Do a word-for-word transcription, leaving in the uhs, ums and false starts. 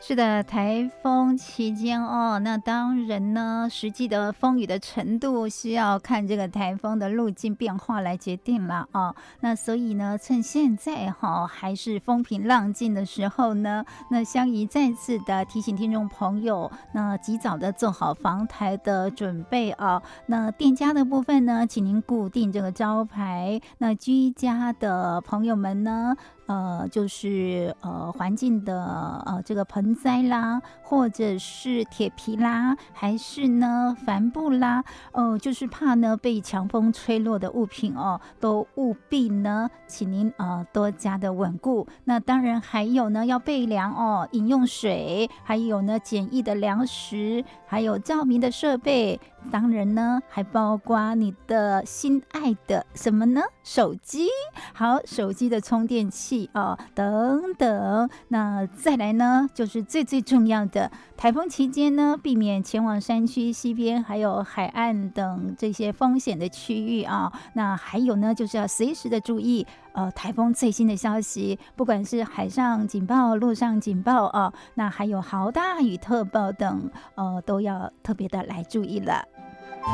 是的，台风期间哦，那当然呢，实际的风雨的程度是要看这个台风的路径变化来决定了哦。那所以呢，趁现在哈、哦、还是风平浪静的时候呢，那香怡再次的提醒听众朋友，那及早的做好防台的准备啊。那店家的部分呢，请您固定这个招牌。那居家的朋友们呢，呃，就是呃环境的呃这个盆栽啦，或者是铁皮啦，还是呢帆布啦，呃，就是怕呢被强风吹落的物品哦，都务必呢，请您呃多加的稳固。那当然还有呢要备粮哦，饮用水，还有呢简易的粮食，还有照明的设备。当然呢，还包括你的心爱的什么呢？手机，好，手机的充电器哦，等等。那再来呢，就是最最重要的，台风期间呢，避免前往山区、溪边还有海岸等这些风险的区域啊。那还有呢，就是要随时的注意呃台风最新的消息，不管是海上警报、陆上警报啊，那还有豪大雨特报等，呃，都要特别的来注意了。